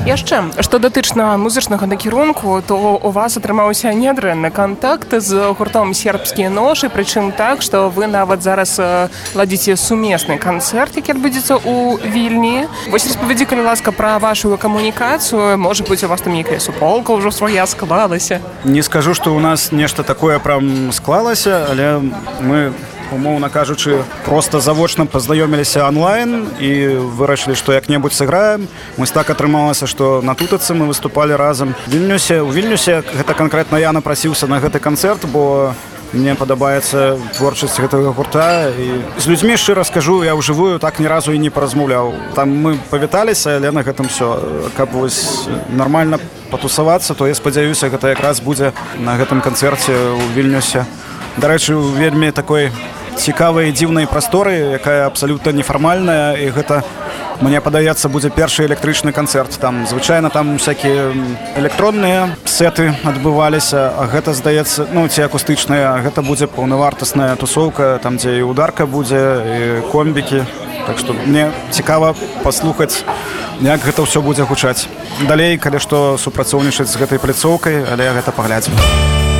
Яшчэ, што датычна музычнага накірунку, то у вас атрымаўся нядрэнны кантакт з гуртом «Сербскія ношы», прычым так, што вы нават зараз ладзіце сумесны канцэрт, які адбудзецца ў Вільні. Вось распавядзі, калі ласка, пра вашу камунікацыю. Можа быць, у вас там нейкая суполка ўжо свая склалася? Не скажу, што ў нас нешта такое прям склалася, але мы, умоўна кажучы, проста завочна пазнаёміліся онлайн і вырашылі, што як-небудзь сыграем. Мы так атрымалася, што на тутацы мы выступалі разам. У Вільнюсе гэта канкрэтна я напрасіўся на гэты канцэрт, бо мне падабаецца творчасць гэтага гурта. І з людзьмі, шчыра скажу, я ўжывую так ні разу і не паразмаўляў. Там мы павіталіся, але на гэтым всё. Каб вось нармальна патусавацца, то я спадзяюся, гэта якраз будзе на гэтым канцэрце ў Вільнюсе. Дарэчы, у вельмі такой цікавай і дзіўнай прасторы, якая абсалютна нефармальная, і гэта, мне падаецца, будзе першы электрычны канцэрт. Там звычайна там всякія электронныя сеты адбываліся, а гэта, здаецца, ці акустычныя, а гэта будзе паўнавартасная тусоўка, там дзе і ударка будзе, і комбікі. Так што мне цікава паслухаць, як гэта ўсё будзе гучаць. Далей, калі што, супрацоўнічаць з гэтай пляцоўкай, але гэта паглядзім.